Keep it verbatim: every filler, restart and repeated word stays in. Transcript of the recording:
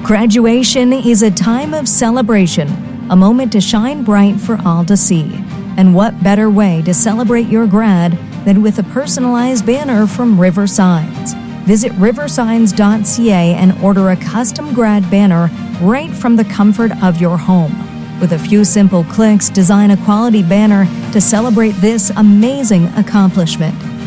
Graduation is a time of celebration, a moment to shine bright for all to see. And what better way to celebrate your grad than with a personalized banner from Riversigns? Visit riversigns dot c a and order a custom grad banner right from the comfort of your home. With a few simple clicks, design a quality banner to celebrate this amazing accomplishment.